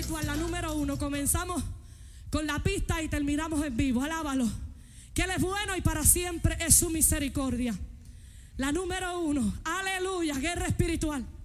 espiritual, la número 1. Comenzamos con la pista y terminamos en vivo. Alábalo. Que Él es bueno y para siempre es su misericordia. La número 1. Aleluya, guerra espiritual.